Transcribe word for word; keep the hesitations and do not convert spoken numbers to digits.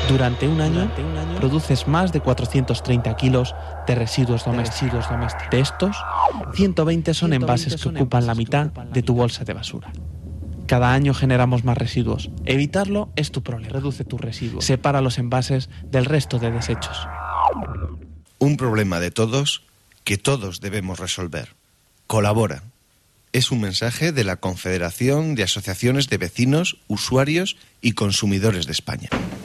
Durante un año, Durante un año produces más de cuatrocientos treinta kilos de residuos domésticos. De estos, ciento veinte son envases que ocupan la mitad de tu bolsa de basura. Cada año generamos más residuos. Evitarlo es tu problema. Reduce tus residuos. Separa los envases del resto de desechos. Un problema de todos que todos debemos resolver. Colabora. Es un mensaje de la Confederación de Asociaciones de Vecinos, Usuarios y Consumidores de España.